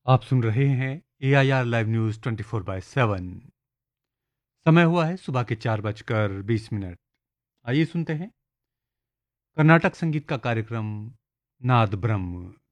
आप सुन रहे हैं AIR लाइव न्यूज 24/7। समय हुआ है सुबह के 4:20। आइए सुनते हैं कर्नाटक संगीत का कार्यक्रम नाद ब्रह्म।